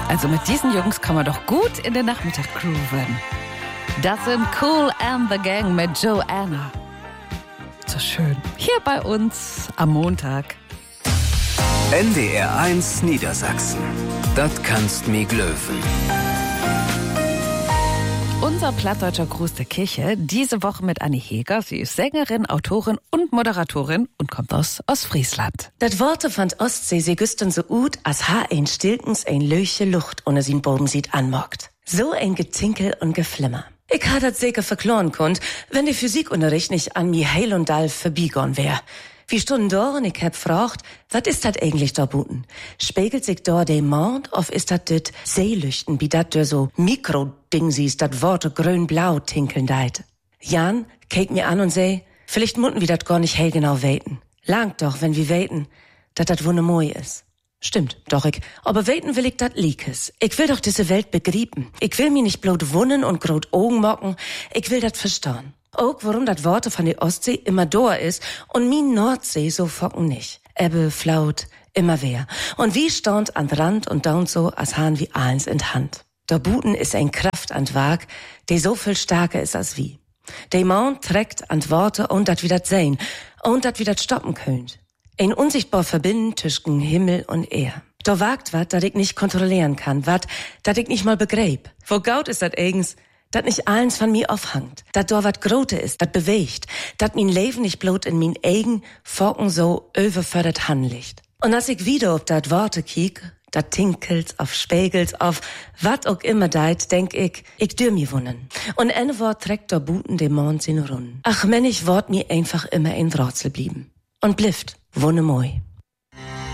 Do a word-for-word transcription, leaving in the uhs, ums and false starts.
Also mit diesen Jungs kann man doch gut in den Nachmittag grooven. Das sind Kool and the Gang mit Joanna. So schön. Hier bei uns am Montag. N D R eins Niedersachsen. Das kannst mi glöwen. Unser plattdeutscher Gruß der Kirche, diese Woche mit Annie Heger. Sie ist Sängerin, Autorin und Moderatorin und kommt aus Ostfriesland. Dat Worte fand Ostsee, sie güsten so ut, als ha ein Stilkens ein Löche Luft ohne sin Boden sieht anmockt. So ein Getinkel und Geflimmer. Ich had dat sicher verkloren konnt, wenn der Physikunterricht nicht an mi heil und dall vorbeigon wär. Wie Stunden dort und ich hab gefragt, wat ist dat eigentlich da buten? Spiegelt sich da de Mond, of ist dat dit Seelüchten, wie dat der so Mikro-Dingsies, dat Worte grün-blau tinkeln deit? Jan keek mir an und sei, vielleicht mutten wir dat gar nicht hell genau weten. Langt doch, wenn wir weten, dat dat wunne moi is. Stimmt, doch ich. Aber weten will ich dat Liekes. Ich will doch diese Welt begrieben. Ich will mir nicht bloß wunnen und grot Augen mocken. Ich will dat verstehen. Auch warum dat Worte von der Ostsee immer da ist und mi Nordsee so focken nicht. Ebbe, Flaut, immer wer. Und wie staunt an Rand und down so, als han wie eins in Hand. Der Buten ist ein Kraft an Wag, die so viel stärker ist als wie. Der Mond trägt an Worte und dat wie dat sehen und dat wie dat stoppen könnt. Ein unsichtbar Verbinden zwischen Himmel und Er. Da wagt wat, dat ich nicht kontrollieren kann, wat, dat ich nicht mal begräb. Wo gaut ist dat eigens, dat nicht eins von mir aufhangt, dat da wat Grote ist, dat bewegt, dat min Leben nicht bloß in min eigen Forken so überfördert handlicht. Und als ich wieder auf dat Worte kiek, dat tinkelt, auf Spiegels, auf wat auch immer deit, denk ich, ich dür mi wunnen. Und ein Wort trägt da Buten dem Mond sin Runden. Ach, wenn ich Wort mir einfach immer ein Rätsel blieben. Und blifft, wunne moi.